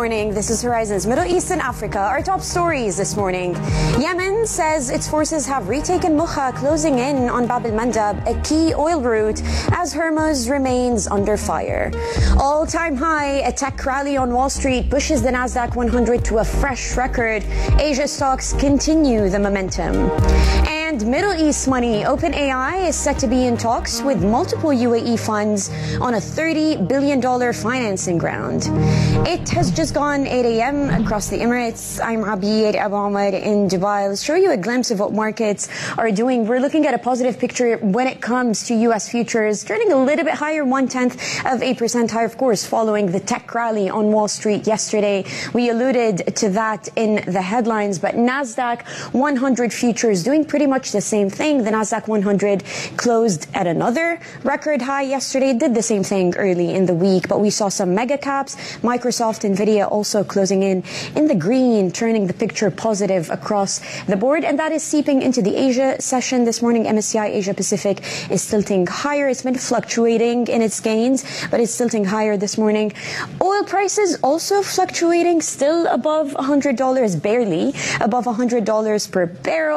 morning. This is Horizon's Middle East and Africa. Our top stories this morning. Yemen says its forces have retaken Mukha, closing in on Bab al-Mandab, a key oil route, as Hormuz remains under fire. All-time high, a tech rally on Wall Street pushes the Nasdaq 100 to a fresh record. Asia stocks continue the momentum. And Middle East money. OpenAI is set to be in talks with multiple UAE funds on a $30 billion financing round. It has just gone 8 a.m. across the Emirates. I'm Abir Abu Omar in Dubai. Let's show you a glimpse of what markets are doing. We're looking at a positive picture when it comes to U.S. futures, turning a little bit higher, 0.1% higher, of course, following the tech rally on Wall Street yesterday. We alluded to that in the headlines, but Nasdaq 100 futures doing pretty much the same thing. The Nasdaq 100 closed at another record high yesterday, did the same thing early in the week, but we saw some mega caps, Microsoft, Nvidia also closing in the green, turning the picture positive across the board, and that is seeping into the Asia session this morning. MSCI Asia Pacific is tilting higher. It's been fluctuating in its gains, but it's tilting higher this morning. Oil prices also fluctuating, still above $100, barely above $100 per barrel.